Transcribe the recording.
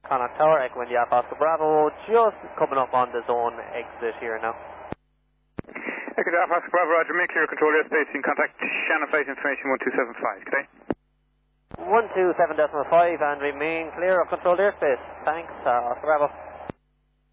Connacht Tower, Echo India Oscar Bravo, just coming up on the zone exit here now. Echo India Oscar Bravo, Roger, make clear control airspace in contact Shannon flight information 1275, good day. 127.5 and remain clear of controlled airspace. Thanks, Oscar Bravo.